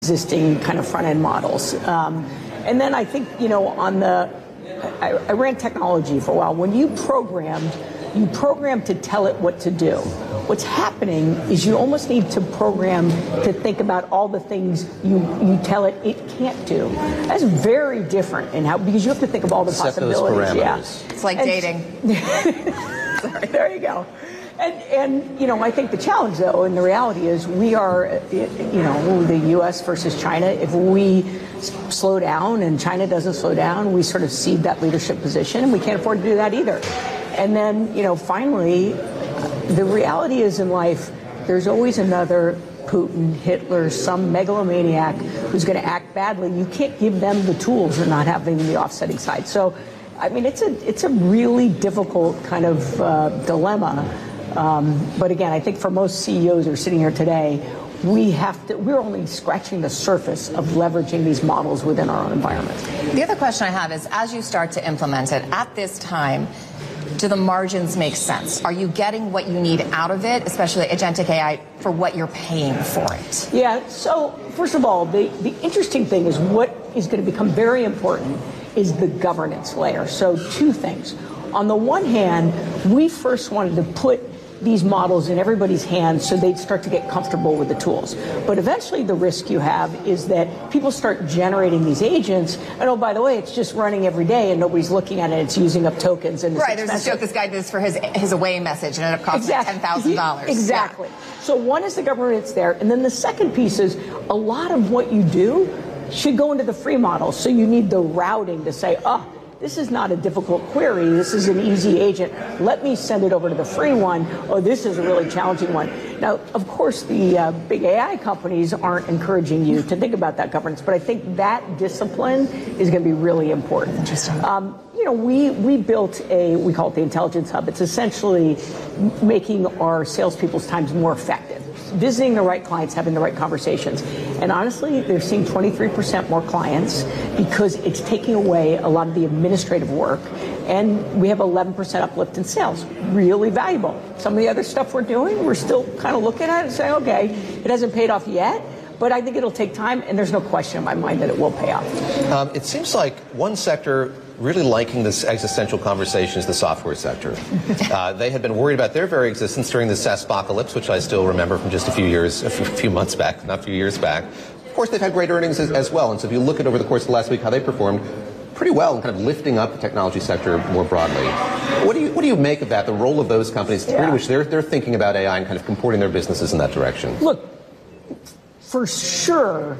existing kind of front-end models. And then I think, I ran technology for a while. When you program to tell it what to do. What's happening is you almost need to program to think about all the things you tell it can't do. That's very different in because you have to think of all the possibilities. Yeah. It's like dating. Sorry. There you go. And I think the challenge, though, and the reality is we are, the U.S. versus China. If we slow down and China doesn't slow down, we sort of cede that leadership position, and we can't afford to do that either. And then, finally, the reality is in life, there's always another Putin, Hitler, some megalomaniac who's going to act badly. You can't give them the tools and not having the offsetting side. So, I mean, it's a really difficult kind of dilemma. But again, I think for most CEOs who are sitting here today, we're only scratching the surface of leveraging these models within our own environment. The other question I have is, as you start to implement it at this time, do the margins make sense? Are you getting what you need out of it, especially agentic AI, for what you're paying for it? Yeah, so first of all, the interesting thing is what is going to become very important is the governance layer. So two things. On the one hand, we first wanted to put these models in everybody's hands so they'd start to get comfortable with the tools. But eventually the risk you have is that people start generating these agents, and oh, by the way, it's just running every day and nobody's looking at it, it's using up tokens. And right, there's a joke, this guy did this for his away message and it ended up costing $10,000. Exactly. Yeah. So one is the governance there, and then the second piece is a lot of what you do should go into the free model. So you need the routing to say, this is not a difficult query. This is an easy agent. Let me send it over to the free one. Oh, this is a really challenging one. Now, of course, the big AI companies aren't encouraging you to think about that governance, but I think that discipline is going to be really important. Interesting. We built we call it the Intelligence Hub. It's essentially making our salespeople's times more effective. Visiting the right clients, having the right conversations. And honestly, they're seeing 23% more clients because it's taking away a lot of the administrative work. And we have 11% uplift in sales. Really valuable. Some of the other stuff we're doing, we're still kind of looking at it and saying, okay, it hasn't paid off yet, but I think it'll take time, and there's no question in my mind that it will pay off. It seems like one sector really liking this existential conversation is the software sector. They had been worried about their very existence during the SaaSpocalypse, which I still remember from just a few months back, not a few years back. Of course, they've had great earnings as well, and so if you look at over the course of the last week how they performed, pretty well in kind of lifting up the technology sector more broadly. What do you make of that, the role of those companies, the degree to which they're thinking about AI and kind of comporting their businesses in that direction? Look, for sure,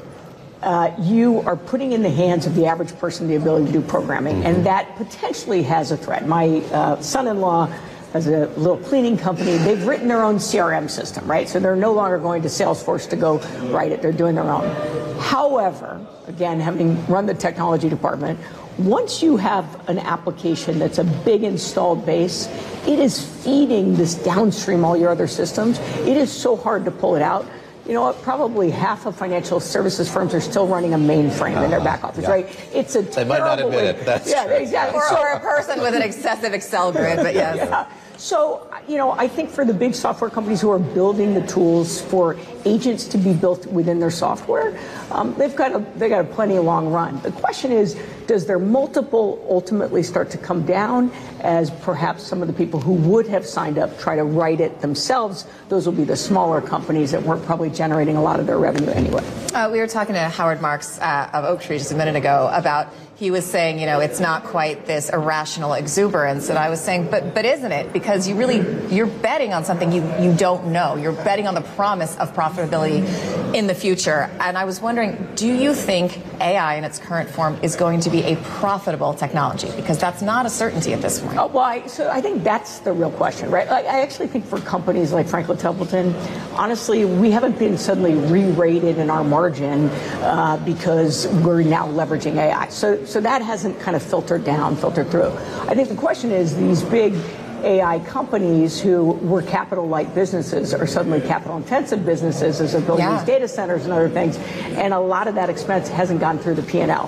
you are putting in the hands of the average person the ability to do programming, and that potentially has a threat. My son-in-law has a little cleaning company. They've written their own CRM system, right? So they're no longer going to Salesforce to go write it. They're doing their own. However, again, having run the technology department, once you have an application that's a big installed base, it is feeding this downstream all your other systems. It is so hard to pull it out. You know what? Probably half of financial services firms are still running a mainframe in their back office, right? It's a They might not admit it. That's true. Exactly. Or a person with an excessive Excel grid, but yes. Yeah. So, I think for the big software companies who are building the tools for agents to be built within their software, they've got a plenty long run. The question is, does their multiple ultimately start to come down as perhaps some of the people who would have signed up try to write it themselves? Those will be the smaller companies that weren't probably generating a lot of their revenue anyway. We were talking to Howard Marks of Oaktree just a minute ago about, he was saying, it's not quite this irrational exuberance, and I was saying, but isn't it? Because you're betting on something you don't know. You're betting on the promise of profitability in the future. And I was wondering, do you think AI in its current form is going to be a profitable technology? Because that's not a certainty at this point. So I think that's the real question, right? I actually think for companies like Franklin Templeton, honestly, we haven't been suddenly re-rated in our margin because we're now leveraging AI. So that hasn't kind of filtered through. I think the question is these big AI companies who were capital-light businesses are suddenly capital-intensive businesses as they're building these data centers and other things, and a lot of that expense hasn't gone through the P&L.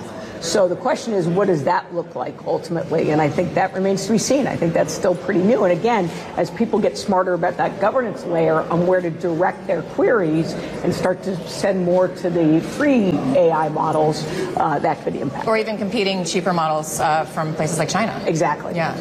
So the question is, what does that look like ultimately? And I think that remains to be seen. I think that's still pretty new. And again, as people get smarter about that governance layer on where to direct their queries and start to send more to the free AI models, that could impact. Or even competing cheaper models from places like China. Exactly. Yeah.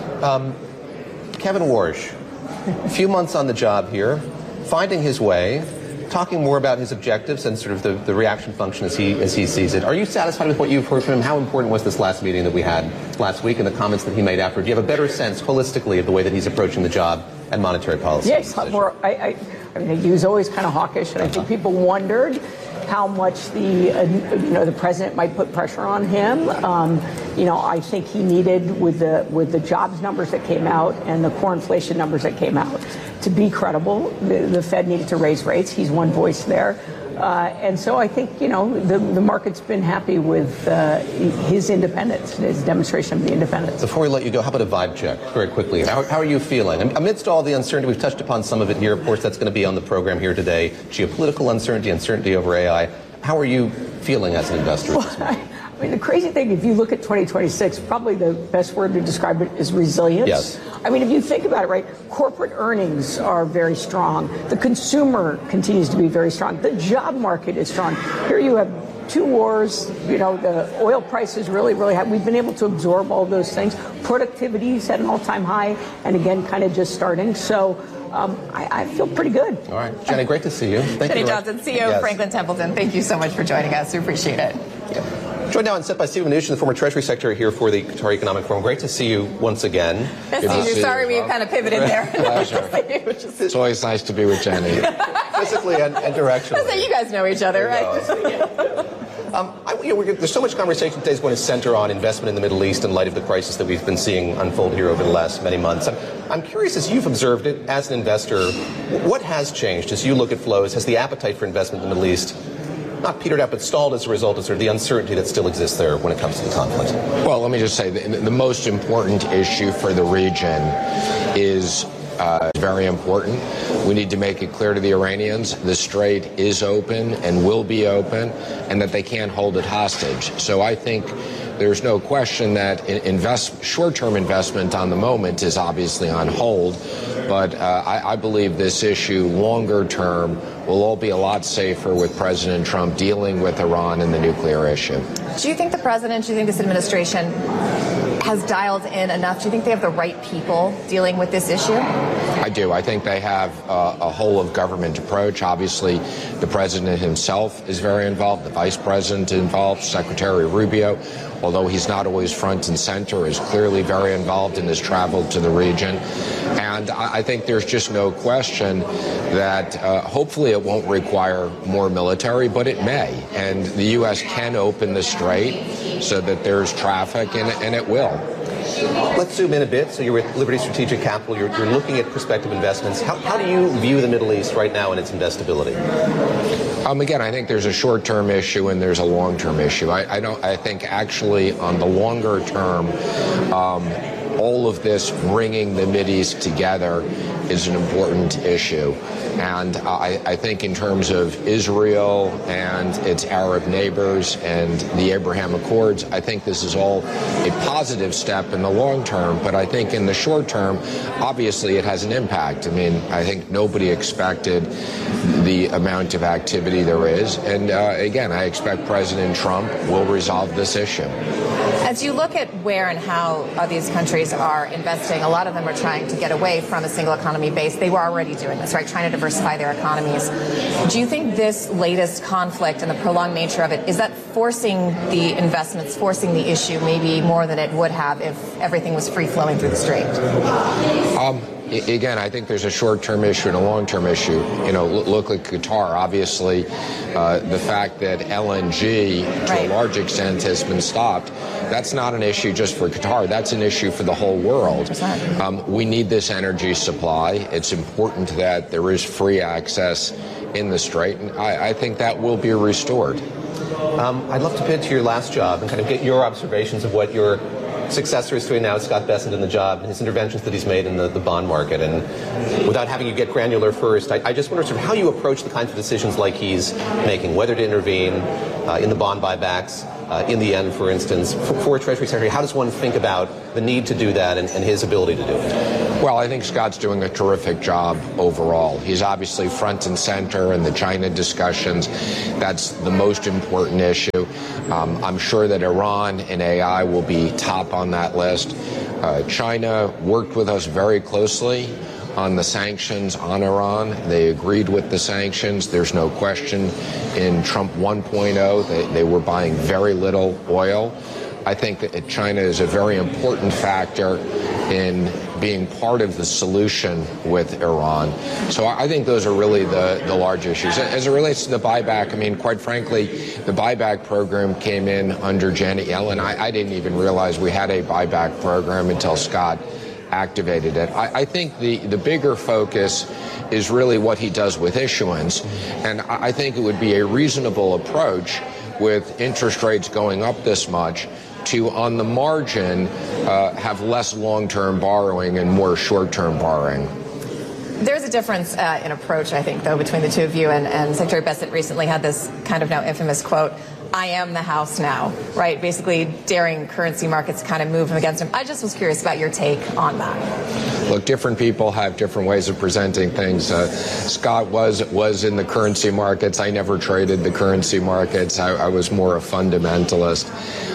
Kevin Warsh, a few months on the job here, finding his way, talking more about his objectives and sort of the reaction function as he sees it. Are you satisfied with what you've heard from him? How important was this last meeting that we had last week and the comments that he made after? Do you have a better sense holistically of the way that he's approaching the job and monetary policy? Yes, more. I mean, he was always kind of hawkish, and I think people wondered how much the president might put pressure on him. I think he needed, with the jobs numbers that came out and the core inflation numbers that came out, to be credible. The Fed needed to raise rates. He's one voice there. And so I think, the market's been happy with his independence, his demonstration of the independence. Before we let you go, how about a vibe check very quickly? How are you feeling? Amidst all the uncertainty, we've touched upon some of it here. Of course, that's going to be on the program here today. Geopolitical uncertainty over AI. How are you feeling as an investor? I mean, the crazy thing, if you look at 2026, probably the best word to describe it is resilience. Yes. I mean, if you think about it, right, corporate earnings are very strong. The consumer continues to be very strong. The job market is strong. Here you have two wars, the oil price is really, really high. We've been able to absorb all those things. Productivity is at an all-time high, and again, kind of just starting. So I feel pretty good. All right. Jenny, great to see you. Thank Jenny you. Johnson, CEO of Franklin Templeton, thank you so much for joining us. We appreciate it. Yeah. Joined now on set by Stephen Mnuchin, the former Treasury Secretary here for the Qatar Economic Forum. Great to see you once again. Sorry we kind of pivoted there. Pleasure. It's always nice to be with Jenny. Physically and directionally. So you guys know each other, right? There's so much conversation today is going to center on investment in the Middle East in light of the crisis that we've been seeing unfold here over the last many months. I'm curious, as you've observed it as an investor, what has changed as you look at flows? Has the appetite for investment in the Middle East not petered out but stalled as a result of sort of the uncertainty that still exists there when it comes to the conflict? Well, let me just say the most important issue for the region is very important. We need to make it clear to the Iranians the strait is open and will be open, and that they can't hold it hostage. So I think there's no question that short-term investment on the moment is obviously on hold, but I believe this issue longer term will all be a lot safer with President Trump dealing with Iran and the nuclear issue. Do you think the president, do you think this administration has dialed in enough? Do you think they have the right people dealing with this issue? I do. I think they have a whole of government approach. Obviously, the president himself is very involved, the vice president involved, Secretary Rubio, although he's not always front and center, is clearly very involved in his travel to the region. And I think there's just no question that hopefully it won't require more military, but it may. And the U.S. can open the strait so that there's traffic, and it will. Let's zoom in a bit. So you're with Liberty Strategic Capital. You're looking at prospective investments. How do you view the Middle East right now and its investability? Again, I think there's a short-term issue and there's a long-term issue. I think actually on the longer term, all of this bringing the Mideast together is an important issue. And I think in terms of Israel and its Arab neighbors and the Abraham Accords, I think this is all a positive step in the long term. But I think in the short term, obviously it has an impact. I mean, I think nobody expected the amount of activity there is. And again, I expect President Trump will resolve this issue. As you look at where and how these countries are investing, a lot of them are trying to get away from a single economy base. They were already doing this, right? Trying to diversify their economies. Do you think this latest conflict and the prolonged nature of it, is that forcing the investments, forcing the issue maybe more than it would have if everything was free-flowing through the strait? Again, I think there's a short-term issue and a long-term issue. Look at Qatar. Obviously, the fact that LNG, to a large extent, has been stopped, that's not an issue just for Qatar. That's an issue for the whole world. We need this energy supply. It's important that there is free access in the strait, and I think that will be restored. I'd love to pivot to your last job and kind of get your observations of what your successor is doing now, Scott Bessent, in the job, and his interventions that he's made in the bond market. And without having you get granular first, I just wonder sort of how you approach the kinds of decisions like he's making, whether to intervene in the bond buybacks, in the end, for instance, for Treasury Secretary? How does one think about the need to do that and his ability to do it? Well, I think Scott's doing a terrific job overall. He's obviously front and center in the China discussions. That's the most important issue. I'm sure that Iran and AI will be top on that list. China worked with us very closely on the sanctions on Iran. They agreed with the sanctions. There's no question. In Trump 1.0, they were buying very little oil. I think that China is a very important factor in being part of the solution with Iran. So I think those are really the large issues. As it relates to the buyback, I mean, quite frankly, the buyback program came in under Janet Yellen. I didn't even realize we had a buyback program until Scott activated it. I think the bigger focus is really what he does with issuance. And I think it would be a reasonable approach with interest rates going up this much to, on the margin, have less long-term borrowing and more short-term borrowing. There's a difference in approach, I think, though, between the two of you. And Secretary Bessent recently had this kind of now infamous quote, "I am the House now," right? Basically daring currency markets to kind of move him against him. I just was curious about your take on that. Look, different people have different ways of presenting things. Scott was in the currency markets. I never traded the currency markets. I was more a fundamentalist.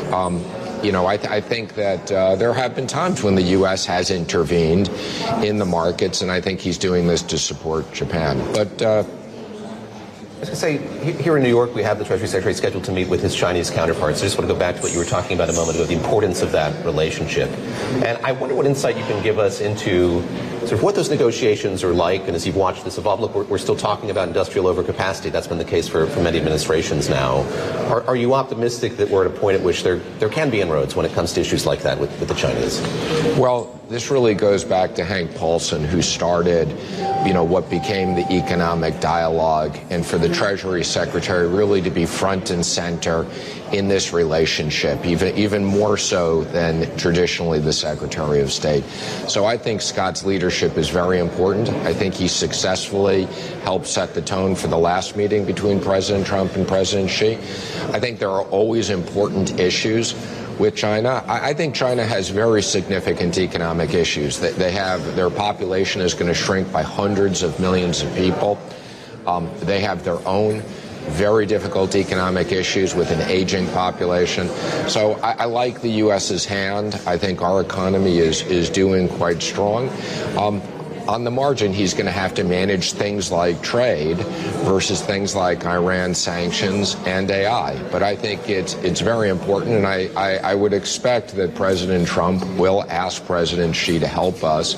You know, I think that there have been times when the U.S. has intervened in the markets, and I think he's doing this to support Japan. But I was going to say, here in New York, we have the Treasury Secretary scheduled to meet with his Chinese counterparts. I just want to go back to what you were talking about a moment ago, the importance of that relationship. And I wonder what insight you can give us into sort of what those negotiations are like. And as you've watched this evolve, look, we're still talking about industrial overcapacity. That's been the case for many administrations now. Are you optimistic that we're at a point at which there can be inroads when it comes to issues like that with the Chinese? Well, this really goes back to Hank Paulson, who started, you know, what became the economic dialogue, and for the Treasury Secretary really to be front and center in this relationship, even more so than traditionally the Secretary of State. So I think Scott's leadership is very important. I think he successfully helped set the tone for the last meeting between President Trump and President Xi. I think there are always important issues with China. I think China has very significant economic issues. They have, their population is going to shrink by hundreds of millions of people. They have their own very difficult economic issues with an aging population. So I like the U.S.'s hand. I think our economy is doing quite strong. On the margin, he's going to have to manage things like trade versus things like Iran sanctions and AI. But I think it's very important, and I would expect that President Trump will ask President Xi to help us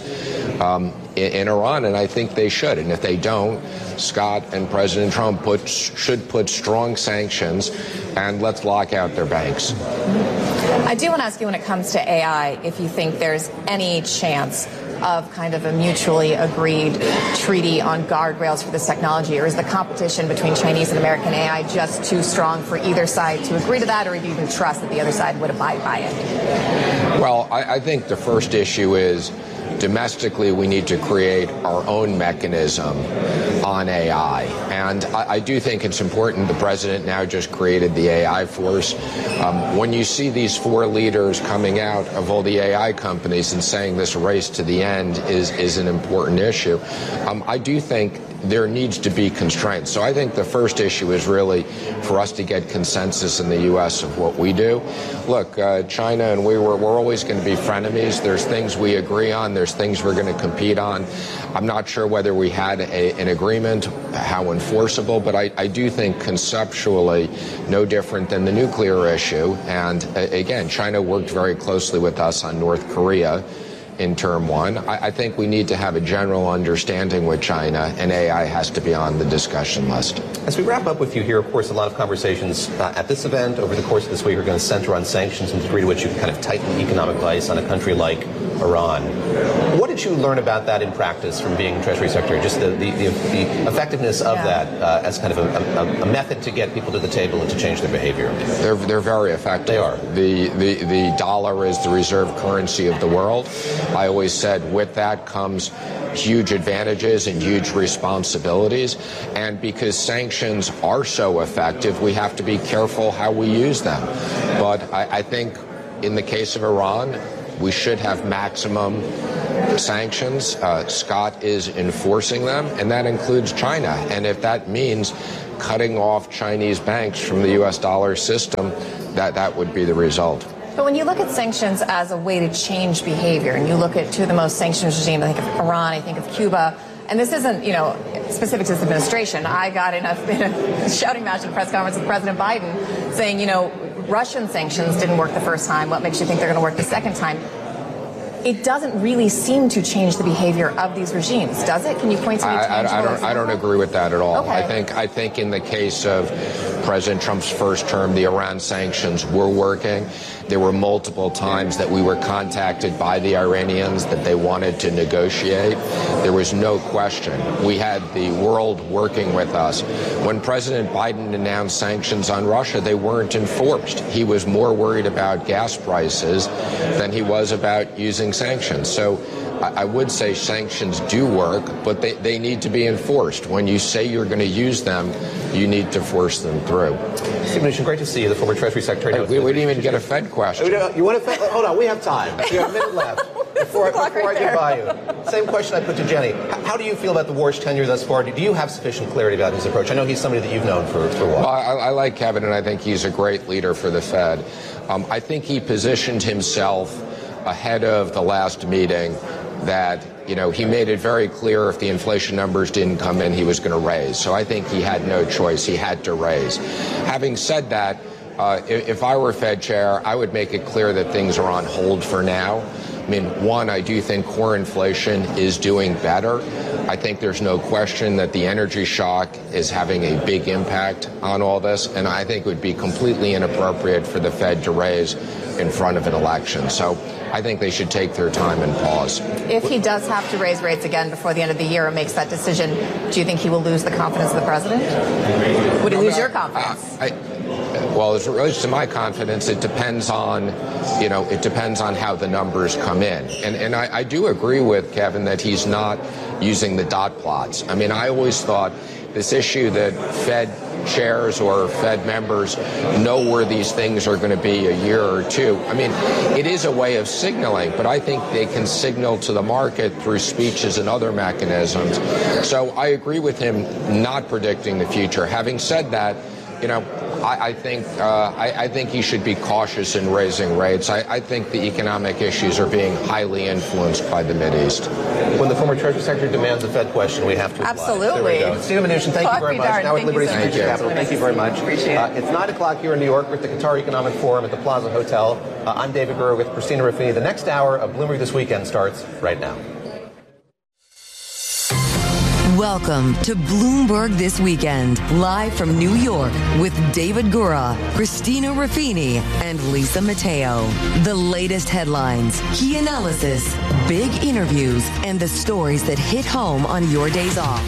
in Iran, and I think they should. And if they don't, Scott and President Trump should put strong sanctions, and let's lock out their banks. I do want to ask you, when it comes to AI, if you think there's any chance of kind of a mutually agreed treaty on guardrails for this technology, or is the competition between Chinese and American AI just too strong for either side to agree to that, or do you even trust that the other side would abide by it? Well, I think the first issue is domestically we need to create our own mechanism on AI. And I do think it's important. The president now just created the AI force. When you see these four leaders coming out of all the AI companies and saying this race to the end is an important issue, I do think there needs to be constraints. So I think the first issue is really for us to get consensus in the U.S. of what we do. Look, China and we're always going to be frenemies. There's things we agree on. There's things we're going to compete on. I'm not sure whether we had an agreement, how enforceable, but I do think conceptually no different than the nuclear issue. And again, China worked very closely with us on North Korea in term one. I think we need to have a general understanding with China, and AI has to be on the discussion list. As we wrap up with you here, of course, a lot of conversations at this event over the course of this week are going to center on sanctions and the degree to which you kind of tighten economic vice on a country like Iran. What did you learn about that in practice from being Treasury Secretary? Just the effectiveness of that as kind of a method to get people to the table and to change their behavior. They're very effective. They are. The dollar is the reserve currency of the world. I always said with that comes huge advantages and huge responsibilities. And because sanctions are so effective, we have to be careful how we use them. But I think in the case of Iran, we should have maximum sanctions. Scott is enforcing them, and that includes China. And if that means cutting off Chinese banks from the U.S. dollar system, that would be the result. But when you look at sanctions as a way to change behavior, and you look at two of the most sanctioned regimes, I think of Iran, I think of Cuba, and this isn't, specific to this administration. I got in a shouting match at a press conference with President Biden saying, Russian sanctions didn't work the first time. What makes you think they're going to work the second time? It doesn't really seem to change the behavior of these regimes, does it? Can you point to any tangible I don't agree with that at all. Okay. I think in the case of President Trump's first term, the Iran sanctions were working. There were multiple times that we were contacted by the Iranians that they wanted to negotiate. There was no question. We had the world working with us. When President Biden announced sanctions on Russia, they weren't enforced. He was more worried about gas prices than he was about using sanctions. So I would say sanctions do work, but they need to be enforced. When you say you're going to use them, you need to force them through. Steve Mnuchin, great to see you, the former Treasury Secretary. We didn't even get a Fed question. You want to? Hold on, we have time. We have a minute left before I get by you. Same question I put to Jenny. How do you feel about the Warsh tenure thus far? Do you have sufficient clarity about his approach? I know he's somebody that you've known for a while. Well, I like Kevin, and I think he's a great leader for the Fed. I think he positioned himself ahead of the last meeting that, he made it very clear if the inflation numbers didn't come in, he was going to raise. So I think he had no choice. He had to raise. Having said that, if I were Fed chair, I would make it clear that things are on hold for now. One, I do think core inflation is doing better. I think there's no question that the energy shock is having a big impact on all this, and I think it would be completely inappropriate for the Fed to raise in front of an election. So I think they should take their time and pause. If he does have to raise rates again before the end of the year and makes that decision, do you think he will lose the confidence of the president? Would he lose your confidence? Well, as it relates to my confidence, it depends on, how the numbers come in. And I do agree with Kevin that he's not using the dot plots. I always thought this issue that Fed chairs or Fed members know where these things are going to be a year or two. It is a way of signaling, but I think they can signal to the market through speeches and other mechanisms. So I agree with him not predicting the future. Having said that, I think he should be cautious in raising rates. I think the economic issues are being highly influenced by the Mideast. When the former Treasury Secretary demands a Fed question, we have to apply. Absolutely. There we go. Steve Mnuchin, thank you very much. Now with Liberty Securities Capital, thank you very much. Appreciate it. It's 9 o'clock here in New York. We're at the Qatar Economic Forum at the Plaza Hotel. I'm David Gura with Christina Ruffini. The next hour of Bloomberg This Weekend starts right now. Welcome to Bloomberg This Weekend, live from New York with David Gura, Christina Ruffini, and Lisa Mateo. The latest headlines, key analysis, big interviews, and the stories that hit home on your days off.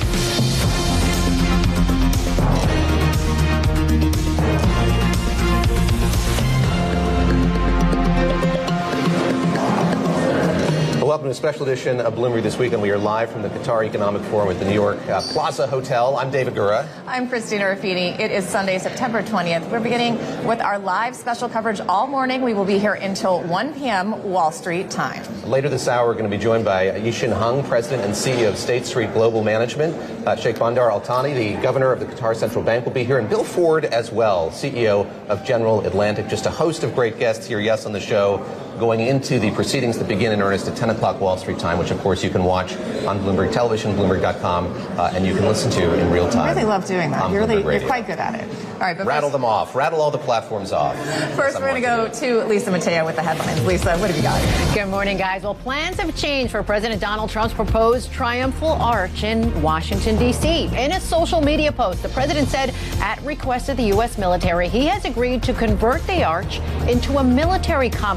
Welcome to a special edition of Bloomberg This Weekend. We are live from the Qatar Economic Forum at the New York Plaza Hotel. I'm David Gura. I'm Christina Ruffini. It is Sunday, September 20th. We're beginning with our live special coverage all morning. We will be here until 1 p.m. Wall Street time. Later this hour, we're going to be joined by Yixin Hung, President and CEO of State Street Global Management. Sheikh Bandar Al Thani, the governor of the Qatar Central Bank, will be here. And Bill Ford as well, CEO of General Atlantic. Just a host of great guests here, yes, on the show, going into the proceedings that begin in earnest at 10 o'clock Wall Street time, which, of course, you can watch on Bloomberg Television, Bloomberg.com, and you can listen to in real time. I really love doing that. You're quite good at it. All right, but rattle them off. Rattle all the platforms off. First, we're going to go to Lisa Mateo with the headlines. Lisa, what have you got? Good morning, guys. Well, plans have changed for President Donald Trump's proposed triumphal arch in Washington, D.C. In a social media post, the president said, at request of the U.S. military, he has agreed to convert the arch into a military complex to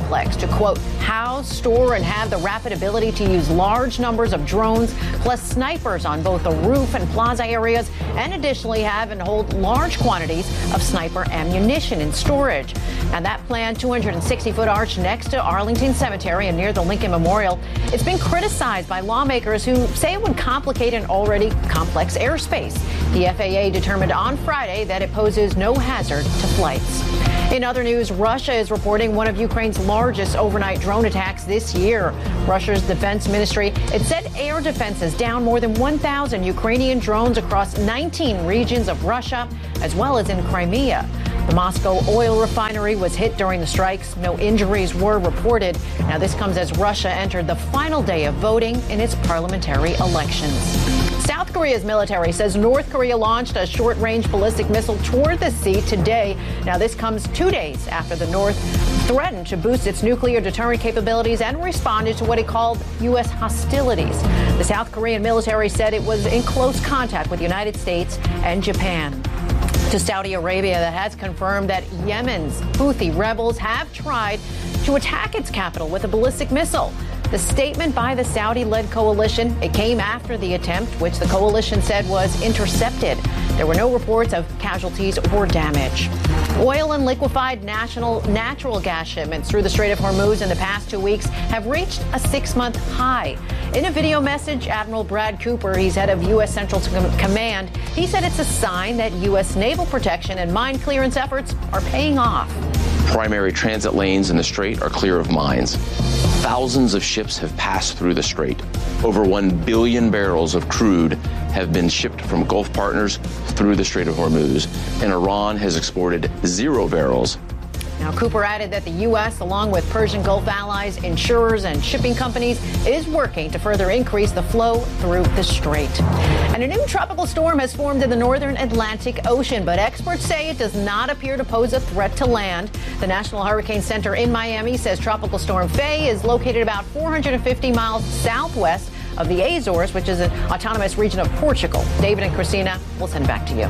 to, quote, house, store, and have the rapid ability to use large numbers of drones, plus snipers on both the roof and plaza areas, and additionally have and hold large quantities of sniper ammunition in storage. And that planned 260-foot arch next to Arlington Cemetery and near the Lincoln Memorial, it's been criticized by lawmakers who say it would complicate an already complex airspace. The FAA determined on Friday that it poses no hazard to flights. In other news, Russia is reporting one of Ukraine's largest overnight drone attacks this year. Russia's defense ministry, it said air defenses down more than 1,000 Ukrainian drones across 19 regions of Russia, as well as in Crimea. The Moscow oil refinery was hit during the strikes. No injuries were reported. Now, this comes as Russia entered the final day of voting in its parliamentary elections. South Korea's military says North Korea launched a short-range ballistic missile toward the sea today. Now, this comes 2 days after the North threatened to boost its nuclear deterrent capabilities and responded to what it called U.S. hostilities. The South Korean military said it was in close contact with the United States and Japan. To Saudi Arabia, that has confirmed that Yemen's Houthi rebels have tried to attack its capital with a ballistic missile. The statement by the Saudi-led coalition, it came after the attempt, which the coalition said was intercepted. There were no reports of casualties or damage. Oil and liquefied natural gas shipments through the Strait of Hormuz in the past 2 weeks have reached a 6-month high. In a video message, Admiral Brad Cooper, he's head of U.S. Central Command, he said it's a sign that U.S. naval protection and mine clearance efforts are paying off. Primary transit lanes in the Strait are clear of mines. Thousands of ships have passed through the Strait. Over 1 billion barrels of crude have been shipped from Gulf partners through the Strait of Hormuz, and Iran has exported 0 barrels. Now, Cooper added that the U.S., along with Persian Gulf allies, insurers, and shipping companies, is working to further increase the flow through the strait. And a new tropical storm has formed in the northern Atlantic Ocean, but experts say it does not appear to pose a threat to land. The National Hurricane Center in Miami says Tropical Storm Faye is located about 450 miles southwest of the Azores, which is an autonomous region of Portugal. David and Christina, we'll send it back to you.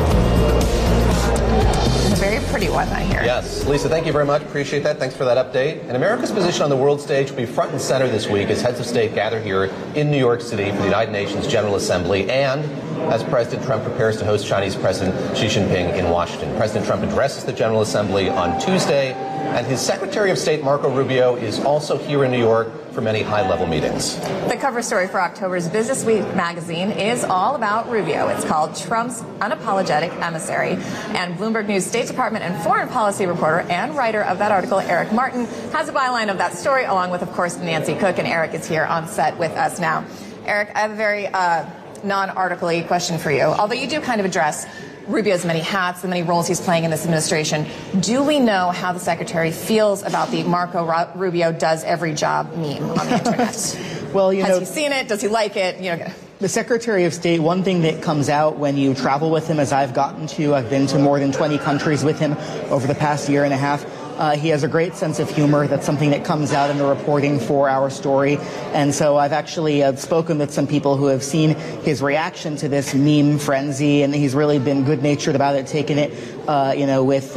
It's a very pretty one, I hear. Yes. Lisa, thank you very much. Appreciate that. Thanks for that update. And America's position on the world stage will be front and center this week as heads of state gather here in New York City for the United Nations General Assembly and as President Trump prepares to host Chinese President Xi Jinping in Washington. President Trump addresses the General Assembly on Tuesday, and his Secretary of State, Marco Rubio, is also here in New York for many high-level meetings. The cover story for October's Business Week magazine is all about Rubio. It's called Trump's Unapologetic Emissary. And Bloomberg News State Department and foreign policy reporter and writer of that article, Eric Martin, has a byline of that story, along with, of course, Nancy Cook. And Eric is here on set with us now. Eric, I have a very non-article-y question for you. Although you do kind of address Rubio's many hats, the many roles he's playing in this administration, do we know how the secretary feels about the Marco Rubio does every job meme on the internet? Well, has he seen it? Does he like it? The Secretary of State, one thing that comes out when you travel with him, as I've gotten to, I've been to more than 20 countries with him over the past year and a half. He has a great sense of humor. That's something that comes out in the reporting for our story. And so I've actually spoken with some people who have seen his reaction to this meme frenzy, and he's really been good-natured about it, taken it, with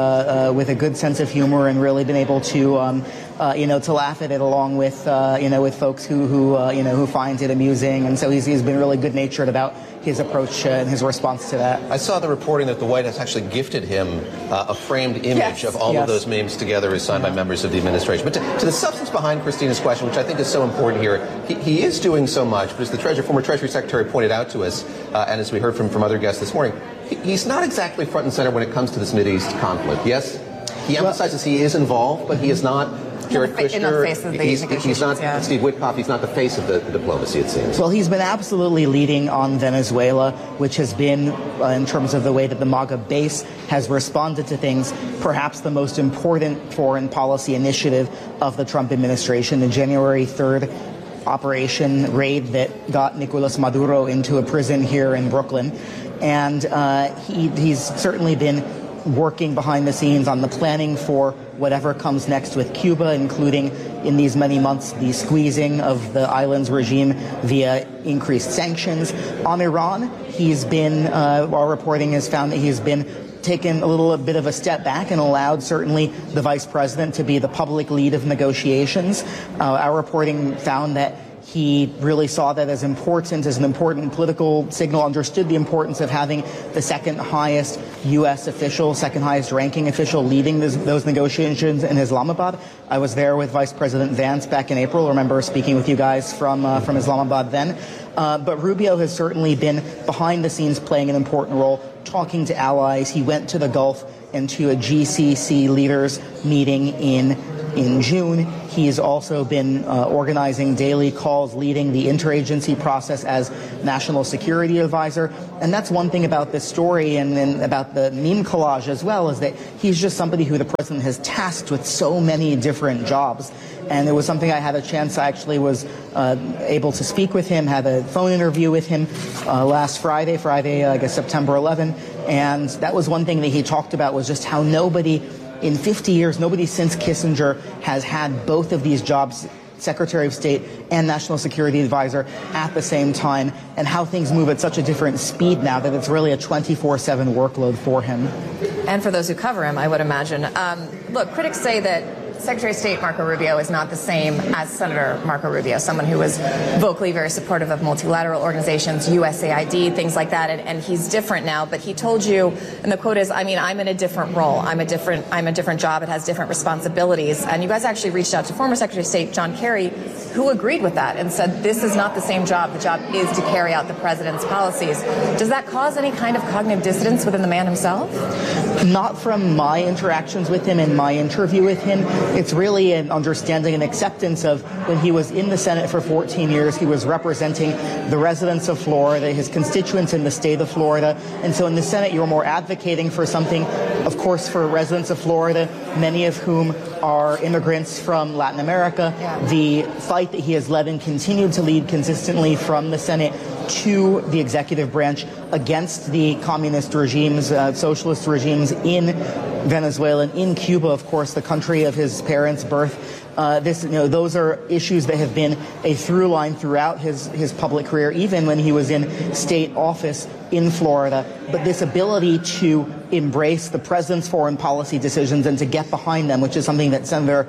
a good sense of humor, and really been able to, to laugh at it along with, with folks who find it amusing. And so he's been really good-natured about his approach and his response to that. I saw the reporting that the White House actually gifted him a framed image of all of those memes together as signed by members of the administration. But to the substance behind Christina's question, which I think is so important here, he is doing so much, but as the former Treasury Secretary pointed out to us, and as we heard from other guests this morning, he's not exactly front and center when it comes to this Mideast conflict. Yes, he emphasizes he is involved, but he is not Jared Kushner. He's not Steve Witkoff. He's not the face of the diplomacy, it seems. Well, he's been absolutely leading on Venezuela, which has been, in terms of the way that the MAGA base has responded to things, perhaps the most important foreign policy initiative of the Trump administration. The January 3rd operation raid that got Nicolas Maduro into a prison here in Brooklyn. And he's certainly been working behind the scenes on the planning for whatever comes next with Cuba, including in these many months the squeezing of the island's regime via increased sanctions. On Iran, he's been, our reporting has found that he's been taken a little bit of a step back and allowed certainly the vice president to be the public lead of negotiations. Our reporting found that he really saw that as important, as an important political signal, understood the importance of having the second highest U.S. official, second highest ranking official leading those negotiations in Islamabad. I was there with Vice President Vance back in April. I remember speaking with you guys from Islamabad then. But Rubio has certainly been behind the scenes playing an important role, talking to allies. He went to the Gulf and to a GCC leaders meeting in June. He has also been organizing daily calls, leading the interagency process as national security advisor. And that's one thing about this story and about the meme collage as well, is that he's just somebody who the president has tasked with so many different jobs. And it was something I had a chance, I actually was able to speak with him, had a phone interview with him last Friday, I guess September 11. And that was one thing that he talked about, was just how in 50 years, nobody since Kissinger has had both of these jobs, Secretary of State and National Security Advisor, at the same time, and how things move at such a different speed now that it's really a 24/7 workload for him. And for those who cover him, I would imagine. Look, critics say that Secretary of State Marco Rubio is not the same as Senator Marco Rubio, someone who was vocally very supportive of multilateral organizations, USAID, things like that, and he's different now. But he told you, and the quote is, I'm in a different role. I'm a different job. It has different responsibilities. And you guys actually reached out to former Secretary of State John Kerry, who agreed with that and said, this is not the same job. The job is to carry out the president's policies. Does that cause any kind of cognitive dissonance within the man himself? Not from my interactions with him and my interview with him. It's really an understanding and acceptance of when he was in the Senate for 14 years, he was representing the residents of Florida, his constituents in the state of Florida. And so in the Senate, you're more advocating for something, of course, for residents of Florida, many of whom are immigrants from Latin America. Yeah. The fight that he has led and continued to lead consistently from the Senate to the executive branch against the communist regimes, socialist regimes in Venezuela and in Cuba, of course, the country of his parents' birth. Those are issues that have been a through line throughout his public career, even when he was in state office in Florida. But this ability to embrace the president's foreign policy decisions and to get behind them, which is something that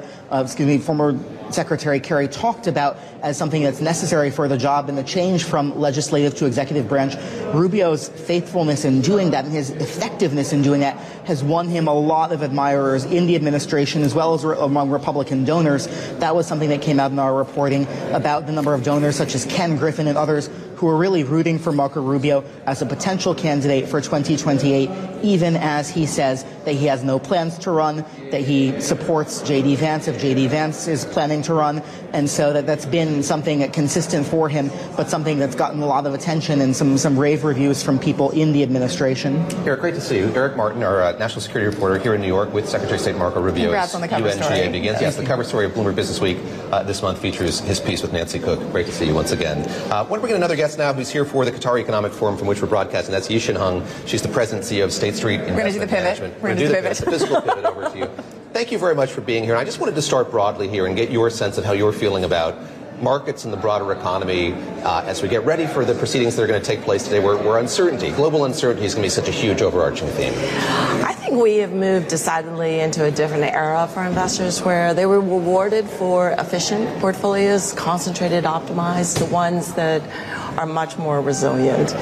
former Secretary Kerry talked about as something that's necessary for the job and the change from legislative to executive branch. Rubio's faithfulness in doing that and his effectiveness in doing that has won him a lot of admirers in the administration as well as among Republican donors. That was something that came out in our reporting about the number of donors such as Ken Griffin and others who are really rooting for Marco Rubio as a potential candidate for 2028, even as he says that he has no plans to run, that he supports J.D. Vance if J.D. Vance is planning to run. And so that's been something consistent for him, but something that's gotten a lot of attention and some rave reviews from people in the administration. Eric, great to see you. Eric Martin, our national security reporter here in New York with Secretary of State Marco Rubio. Congrats on the cover UNGA story. begins. Yes, the cover story of Bloomberg Business Week this month features his piece with Nancy Cook. Great to see you once again. I want to bring in another guest now who's here for the Qatar Economic Forum from which we're broadcasting. That's Yixin Hung. She's the president and CEO of State Street Investment We're going to do the pivot. Management. We're going to do the physical pivot over to you. Thank you very much for being here. I just wanted to start broadly here and get your sense of how you're feeling about markets and the broader economy as we get ready for the proceedings that are going to take place today, where global uncertainty is going to be such a huge overarching theme. I think we have moved decidedly into a different era for investors where they were rewarded for efficient portfolios, concentrated, optimized, the ones that are much more resilient.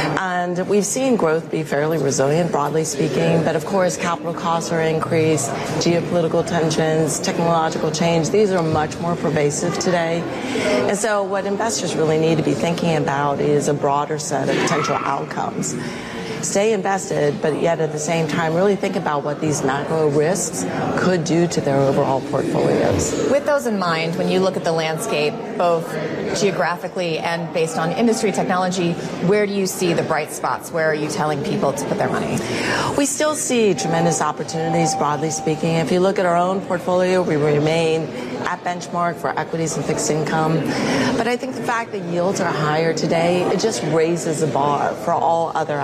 And we've seen growth be fairly resilient, broadly speaking, but of course capital costs are increased, geopolitical tensions, technological change, these are much more pervasive today. And so what investors really need to be thinking about is a broader set of potential outcomes. Stay invested, but yet at the same time really think about what these macro risks could do to their overall portfolios. With those in mind, when you look at the landscape, both geographically and based on industry technology, where do you see the bright spots? Where are you telling people to put their money? We still see tremendous opportunities, broadly speaking. If you look at our own portfolio, we remain at benchmark for equities and fixed income. But I think the fact that yields are higher today, it just raises the bar for all other asset classes.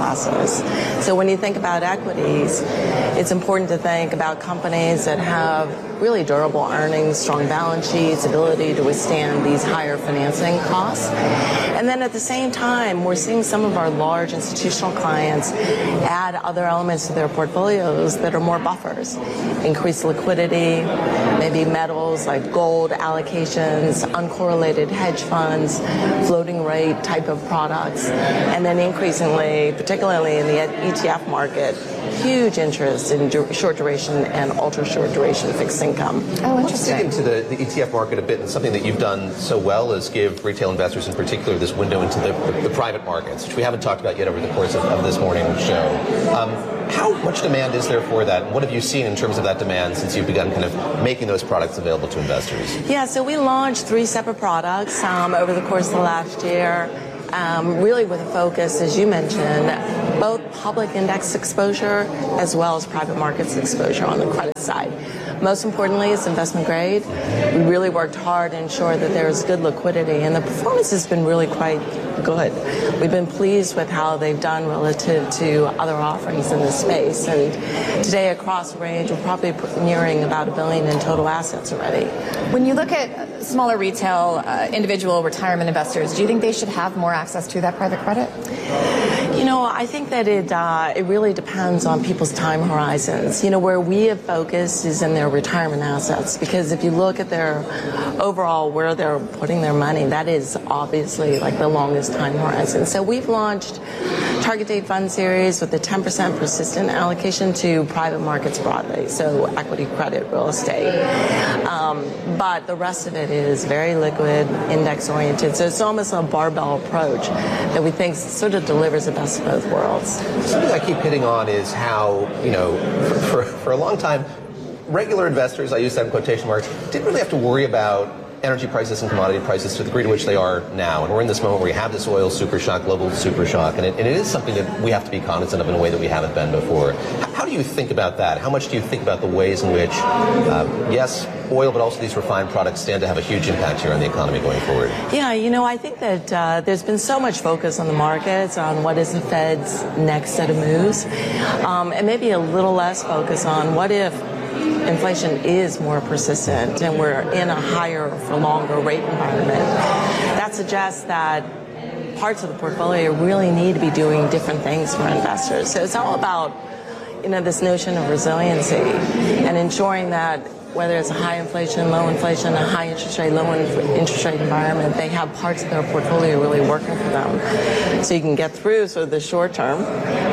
classes. So when you think about equities, it's important to think about companies that have really durable earnings, strong balance sheets, ability to withstand these higher financing costs. And then at the same time, we're seeing some of our large institutional clients add other elements to their portfolios that are more buffers. Increased liquidity, maybe metals like gold allocations, uncorrelated hedge funds, floating rate type of products, and then increasingly, particularly in the ETF market, huge interest in short duration and ultra short duration fixed income. Oh, Let's dig interesting. into the ETF market a bit, and something that you've done so well is give retail investors in particular this window into the private markets, which we haven't talked about yet over the course of this morning's show. How much demand is there for that? What have you seen in terms of that demand since you've begun kind of making those products available to investors? Yeah, so we launched 3 separate products over the course of the last year, really with a focus, as you mentioned, both public index exposure as well as private markets exposure on the credit side. Most importantly, it's investment grade. We really worked hard to ensure that there's good liquidity, and the performance has been really quite good. We've been pleased with how they've done relative to other offerings in this space. And today, across the range, we're probably nearing about $1 billion in total assets already. When you look at smaller retail, individual retirement investors, do you think they should have more access to that private credit? You know, I think that it really depends on people's time horizons. You know, where we have focused is in their retirement assets, because if you look at their overall where they're putting their money, that is obviously like the longest time horizon. So we've launched target date fund series with a 10% persistent allocation to private markets broadly, so equity, credit, real estate. But the rest of it is very liquid, index oriented. So it's almost a barbell approach that we think sort of delivers the best of both worlds. Something I keep hitting on is how, you know, for a long time, regular investors, I use that in quotation marks, didn't really have to worry about energy prices and commodity prices to the degree to which they are now. And we're in this moment where we have this oil super shock, global super shock, and it is something that we have to be cognizant of in a way that we haven't been before. How do you think about that? How much do you think about the ways in which, yes, oil, but also these refined products stand to have a huge impact here on the economy going forward? Yeah, you know, I think that there's been so much focus on the markets, on what is the Fed's next set of moves, and maybe a little less focus on what if inflation is more persistent and we're in a higher for longer rate environment. That suggests that parts of the portfolio really need to be doing different things for investors. So it's all about, you know, this notion of resiliency and ensuring that whether it's a high inflation, low inflation, a high interest rate, low interest rate environment, they have parts of their portfolio really working for them. So you can get through sort of the short term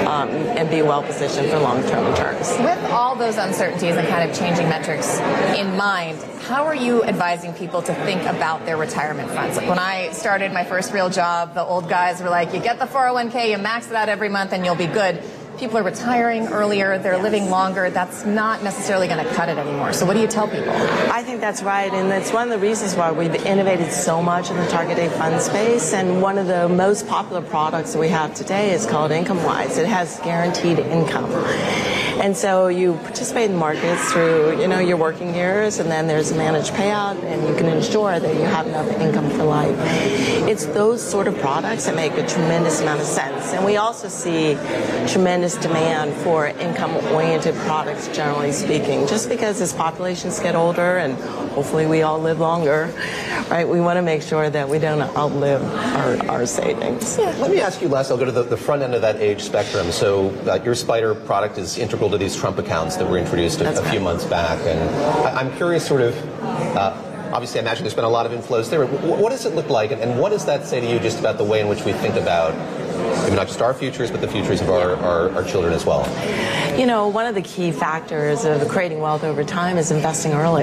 and be well positioned for long-term returns. With all those uncertainties and kind of changing metrics in mind, how are you advising people to think about their retirement funds? Like when I started my first real job, the old guys were like, you get the 401k, you max it out every month and you'll be good. People are retiring earlier, they're living longer. That's not necessarily going to cut it anymore. So what do you tell people? I think that's right, and that's one of the reasons why we've innovated so much in the target date fund space. And one of the most popular products that we have today is called IncomeWise. It has guaranteed income. And so you participate in markets through, you know, your working years, and then there's a managed payout, and you can ensure that you have enough income for life. It's those sort of products that make a tremendous amount of sense. And we also see tremendous demand for income-oriented products, generally speaking, just because as populations get older and hopefully we all live longer, right, we want to make sure that we don't outlive our savings. Yeah. Let me ask you last, I'll go to the front end of that age spectrum. So your SPDR product is integral to these Trump accounts that were introduced a few months back. And I'm curious sort of, obviously I imagine there's been a lot of inflows there. What does it look like, and what does that say to you just about the way in which we think about maybe not just our futures, but the futures of our children as well? You know, one of the key factors of creating wealth over time is investing early.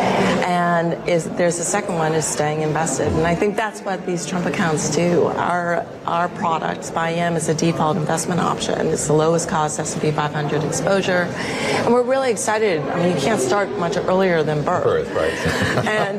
And there's a second one is staying invested. And I think that's what these Trump accounts do. Our product, SPY-EM, is a default investment option. It's the lowest cost S&P 500 exposure. And we're really excited. I mean, you can't start much earlier than birth. Right. And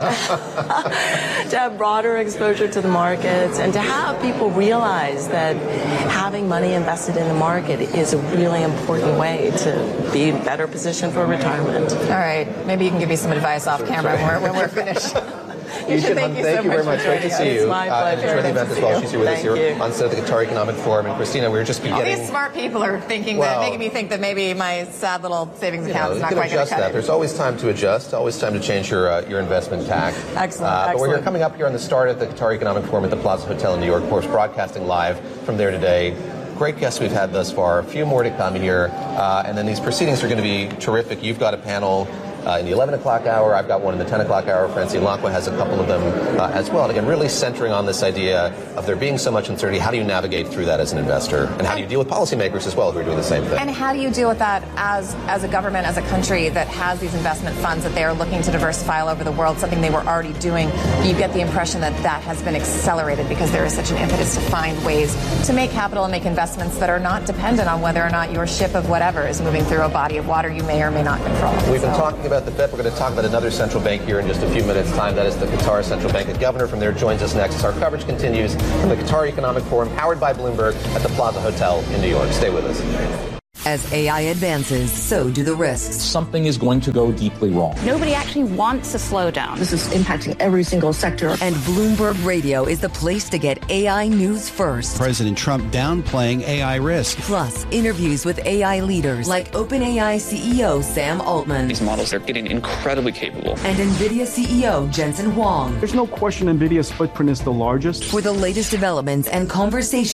to have broader exposure to the markets and to have people realize that having money invested in the market is a really important way to be better positioned for retirement. All right. Maybe you can give me some advice off camera when we're finished. You should. Thank you so very much. for Great to joining see us. you. It's my pleasure. Enjoy the event as well. Thank She's here with us you. here on set of the Qatar Economic Forum. And Christina, we were just All beginning. these smart people are thinking making me think that maybe my sad little savings account is not you can quite going adjust to cut that. it. There's always time to adjust, always time to change your investment tack. Excellent. But we're here Excellent. coming up here on the start at the Qatar Economic Forum at the Plaza Hotel in New York. Of course, broadcasting live from there today. Great guests we've had thus far. A few more to come here. And then these proceedings are going to be terrific. You've got a panel in the 11 o'clock hour. I've got one in the 10 o'clock hour. Francine Lacqua has a couple of them as well. And again, really centering on this idea of there being so much uncertainty. How do you navigate through that as an investor? And how do you deal with policymakers as well who are doing the same thing? And how do you deal with that as a government, as a country that has these investment funds that they are looking to diversify all over the world, something they were already doing? You get the impression that that has been accelerated because there is such an impetus to find ways to make capital and make investments that are not dependent on whether or not your ship of whatever is moving through a body of water you may or may not control. We've been talking about the Fed. We're going to talk about another central bank here in just a few minutes' time. That is the Qatar Central Bank. The governor from there joins us next as our coverage continues from the Qatar Economic Forum, powered by Bloomberg at the Plaza Hotel in New York. Stay with us. As AI advances, so do the risks. Something is going to go deeply wrong. Nobody actually wants a slowdown. This is impacting every single sector. And Bloomberg Radio is the place to get AI news first. President Trump downplaying AI risk. Plus, interviews with AI leaders like OpenAI CEO Sam Altman. These models are getting incredibly capable. And NVIDIA CEO Jensen Huang. There's no question NVIDIA's footprint is the largest. For the latest developments and conversations